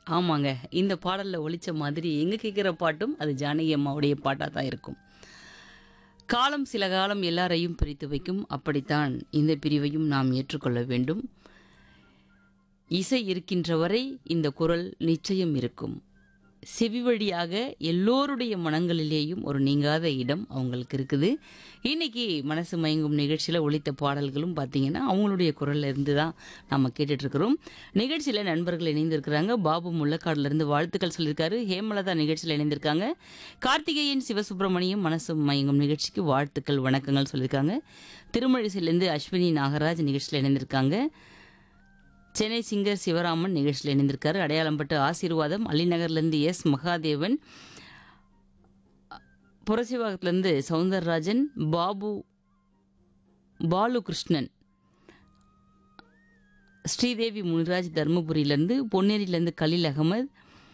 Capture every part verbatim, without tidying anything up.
ஆமாங்க. இந்த பாடல்ல ஒலிச்ச மாதிரி எங்க கேட்கிற பாட்டும் அது ஜானகி அம்மாவுடைய பாட்டா தான் இருக்கும். காலம் சில காலம் எல்லாரையும் பிரித்து வைக்கும். அப்படித்தான் இந்த பிரிவையும் நாம் ஏற்றுக்கொள்ள வேண்டும். இசை இருக்கின்ற வரை இந்த குரல் நிச்சயம் இருக்கும். செவி வழியாக எல்லோருடைய மனங்களிலேயும் ஒரு நீங்காத இடம் அவங்களுக்கு இருக்குது. இன்னைக்கு மனசு மயங்கும் நிகழ்ச்சியில் ஒலித்த பாடல்களும் பார்த்தீங்கன்னா அவங்களுடைய குரல்ல இருந்து தான் நம்ம கேட்டுட்டு இருக்கிறோம். நிகழ்ச்சியில் நண்பர்கள் இணைந்திருக்கிறாங்க. பாபு முள்ளக்காடுலேருந்து வாழ்த்துக்கள் சொல்லியிருக்காரு. ஹேமலதா நிகழ்ச்சியில் இணைந்திருக்காங்க. கார்த்திகேயன் சிவசுப்பிரமணியம் மனசு மயங்கும் நிகழ்ச்சிக்கு வாழ்த்துக்கள் வணக்கங்கள் சொல்லியிருக்காங்க. திருமழிசையிலேருந்து அஸ்வினி நாகராஜ் நிகழ்ச்சியில் இணைந்திருக்காங்க. சென்னை சிங்கர் சிவராமன் நிகழ்ச்சியில் இணைந்திருக்காரு. அடையாளம்பட்டு ஆசீர்வாதம் அலிநகர்லேருந்து எஸ் மகாதேவன், புரசிவாகத்திலேருந்து சவுந்தரராஜன், பாபு பாலு கிருஷ்ணன், ஸ்ரீதேவி முனிராஜ் தர்மபுரியிலேருந்து, பொன்னேரியிலேருந்து கலீல் அகமது,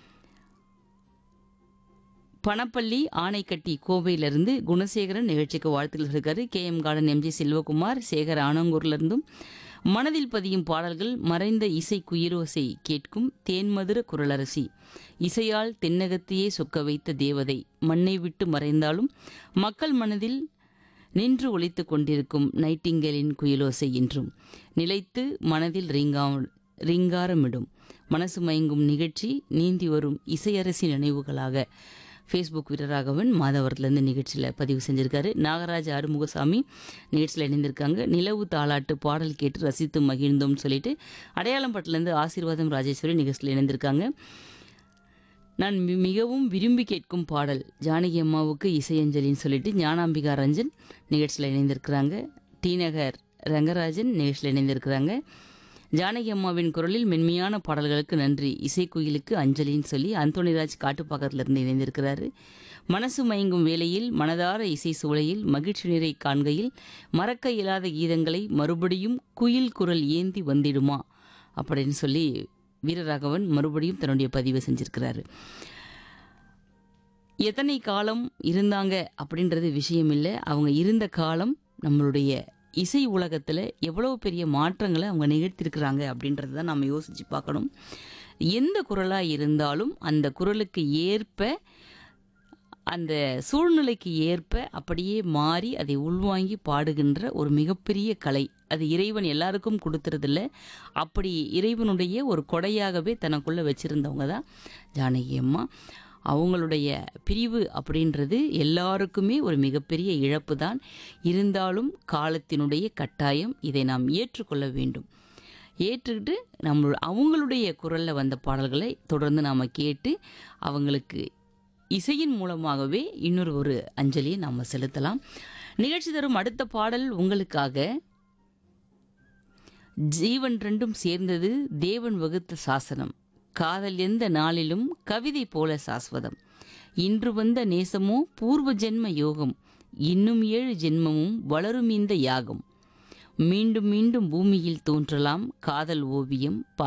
பணப்பள்ளி ஆனைக்கட்டி கோவையிலிருந்து குணசேகரன் நிகழ்ச்சிக்கு வாழ்த்துக்கள் சொல்லியிருக்காரு. K M garden MG Selvakumar Sekar ஆனங்கூர்லேருந்தும் மனதில் பதியும் பாடல்கள் மறைந்த இசை குயிரோசை கேட்கும் தேன்மதுர குரலரசி, இசையால் தென்னகத்தையே சொக்க வைத்த தேவதை, மண்ணை விட்டு மறைந்தாலும் மக்கள் மனதில் நின்று ஒலித்து கொண்டிருக்கும் நைட்டிங்கேலின் குயிலோசை என்றும் நிலைத்து மனதில் ரீங்கா ரீங்காரமிடும் மனசு மயங்கும் நிகழ்ச்சி நீந்தி வரும் இசையரசி நினைவுகளாக ஃபேஸ்புக் வீரராகவன் மாதவரத்துலேருந்து நிகழ்ச்சியில் பதிவு செஞ்சுருக்காரு. நாகராஜ் ஆறுமுகசாமி நிகழ்ச்சியில் இணைந்திருக்காங்க. நிலவு தாளாட்டு பாடல் கேட்டு ரசித்து மகிழ்ந்தோம்னு சொல்லிட்டு அடையாளம்பட்டிலேருந்து ஆசீர்வாதம் ராஜேஸ்வரி நிகழ்ச்சியில் இணைந்திருக்காங்க. நான் மிகவும் விரும்பி கேட்கும் பாடல் ஜானகி அம்மாவுக்கு இசையஞ்சலின்னு சொல்லிட்டு ஞானாம்பிகா ரஞ்சன் நிகழ்ச்சியில் இணைந்திருக்கிறாங்க. டி நகர் ரங்கராஜன் நிகழ்ச்சியில் இணைந்திருக்கிறாங்க. ஜானகி அம்மாவின் குரலில் மென்மையான பாடல்களுக்கு நன்றி, இசைக்குயிலுக்கு அஞ்சலின்னு சொல்லி அந்தோணிராஜ் காட்டுப்பாக்கத்திலிருந்து இணைந்திருக்கிறாரு. மனசு மயங்கும் வேளையில் மனதார இசை சூளையில் மகிழ்ச்சி நீரை காண்கையில் மறக்க இயலாத கீதங்களை மறுபடியும் குயில் குரல் ஏந்தி வந்திடுமா அப்படின்னு சொல்லி வீரராகவன் மறுபடியும் தன்னுடைய பதிவை செஞ்சிருக்கிறாரு. எத்தனை காலம் இருந்தாங்க அப்படின்றது விஷயம் இல்லை, அவங்க இருந்த காலம் நம்மளுடைய இசை உலகத்தில் எவ்வளோ பெரிய மாற்றங்களை அவங்க நிகழ்த்திருக்கிறாங்க அப்படின்றத தான் நம்ம யோசித்து பார்க்கணும். எந்த குரலாக இருந்தாலும் அந்த குரலுக்கு ஏற்ப அந்த சூழ்நிலைக்கு ஏற்ப அப்படியே மாறி அதை உள்வாங்கி பாடுகின்ற ஒரு மிகப்பெரிய கலை. அது இறைவன் எல்லாருக்கும் கொடுத்துறதில்ல, அப்படி இறைவனுடைய ஒரு கொடையாகவே தனக்குள்ளே வச்சுருந்தவங்க தான் ஜானகி அம்மா. அவங்களுடைய பிரிவு அப்படின்றது எல்லாருக்குமே ஒரு மிகப்பெரிய இழப்பு தான். இருந்தாலும் காலத்தினுடைய கட்டாயம், இதை நாம் ஏற்றுக்கொள்ள வேண்டும். ஏற்றுக்கிட்டு நம்ம அவங்களுடைய குரலில் வந்த பாடல்களை தொடர்ந்து நாம் கேட்டு அவங்களுக்கு இசையின் மூலமாகவே இன்னொரு ஒரு அஞ்சலியை நாம் செலுத்தலாம். நிகழ்ச்சி தரும் அடுத்த பாடல் உங்களுக்காக. ஜீவன் ரெண்டும் சேர்ந்தது தேவன் வகுத்த சாசனம், காதல் எந்த நாளிலும் கவிதை போல சாஸ்வதம், இன்று வந்த நேசமோ பூர்வ ஜென்ம யோகம், இன்னும் ஏழு ஜென்மமும் வளரும் இந்த யாகம், மீண்டும் மீண்டும் பூமியில் தோன்றலாம் காதல் ஓவியம்,